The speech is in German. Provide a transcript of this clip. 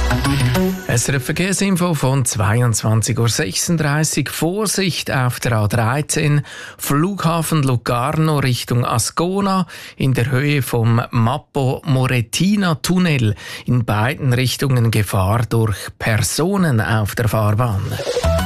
SRF Verkehrsinfo von 22.36 Uhr. Vorsicht auf der A13, Flughafen Locarno Richtung Ascona in der Höhe vom Mappo-Moretina-Tunnel. In beiden Richtungen Gefahr durch Personen auf der Fahrbahn.